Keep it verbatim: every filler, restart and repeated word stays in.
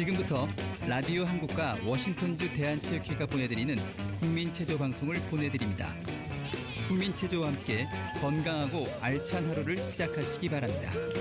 지금부터 라디오 한국과 워싱턴주 대한체육회가 보내드리는 국민체조 방송을 보내드립니다. 국민체조와 함께 건강하고 알찬 하루를 시작하시기 바랍니다.